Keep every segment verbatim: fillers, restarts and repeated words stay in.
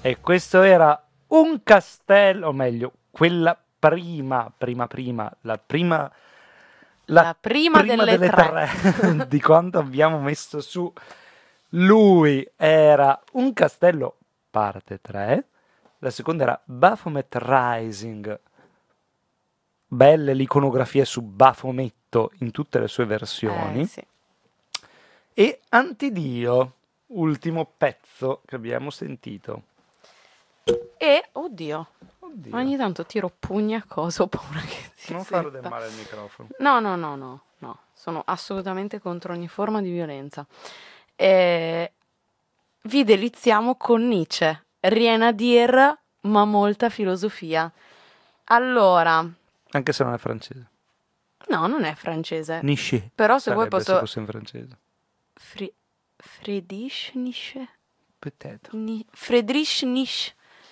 E questo era un castello, o meglio, quella prima, prima, prima, la prima... La prima delle tre. di quanto abbiamo messo su. Lui era Un castello parte tre, la seconda era Baphomet Rising, belle l'iconografia su Bafometto in tutte le sue versioni, Eh, sì. e Antidio, ultimo pezzo che abbiamo sentito. E, oddio, Oddio, ogni tanto tiro pugni a cosa, ho paura che si non fare del senta. male al microfono. No, no, no, no, no, sono assolutamente contro ogni forma di violenza. E vi deliziamo con Nietzsche, rien à dire, ma molta filosofia. Allora, Anche se non è francese. no, non è francese. Nietzsche. Però se vuoi Sarebbe posso... se fosse in francese. Fri... Friedrich Nietzsche? Peut-être. Ni... Friedrich Nietzsche.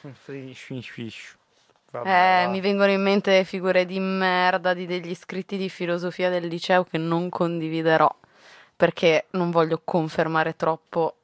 Vabbè, Eh, va. mi vengono in mente figure di merda di degli iscritti di filosofia del liceo che non condividerò, perché non voglio confermare troppo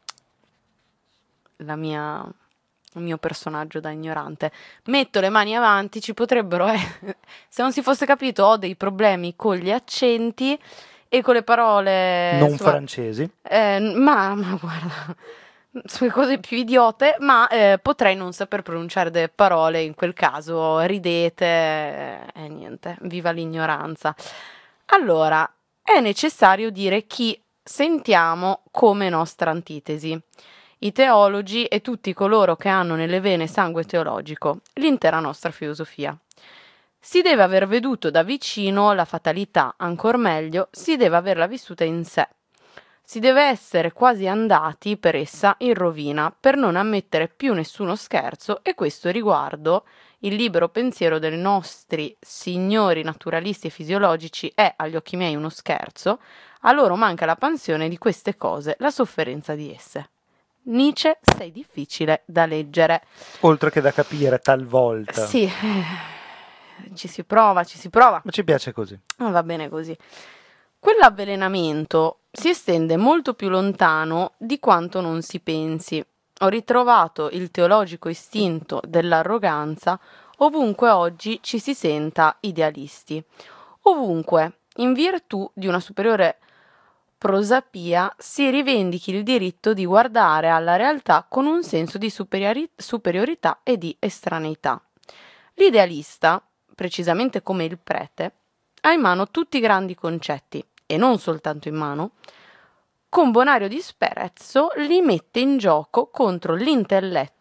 la mia, il mio personaggio da ignorante. Metto le mani avanti, ci potrebbero essere... Se non si fosse capito, ho dei problemi con gli accenti e con le parole... Non su- francesi. eh, ma, ma guarda, sulle cose più idiote, ma eh, potrei non saper pronunciare delle parole, in quel caso ridete e eh, niente, viva l'ignoranza. Allora, è necessario dire chi sentiamo come nostra antitesi. I teologi e tutti coloro che hanno nelle vene sangue teologico, l'intera nostra filosofia. Si deve aver veduto da vicino la fatalità, ancor meglio, si deve averla vissuta in sé. Si deve essere quasi andati per essa in rovina, per non ammettere più nessuno scherzo, e questo riguardo il libero pensiero dei nostri signori naturalisti e fisiologici è, agli occhi miei, uno scherzo. A loro manca la passione di queste cose, la sofferenza di esse. Nietzsche, sei difficile da leggere. Oltre che da capire talvolta. Sì, eh, ci si prova, ci si prova. Ma ci piace così. Ma va bene così. Quell'avvelenamento si estende molto più lontano di quanto non si pensi. Ho ritrovato il teologico istinto dell'arroganza ovunque oggi ci si senta idealisti. Ovunque, in virtù di una superiore prosapia, si rivendichi il diritto di guardare alla realtà con un senso di superiori- superiorità e di estraneità. L'idealista, precisamente come il prete, ha in mano tutti i grandi concetti, e non soltanto in mano, con bonario disprezzo li mette in gioco contro l'intelletto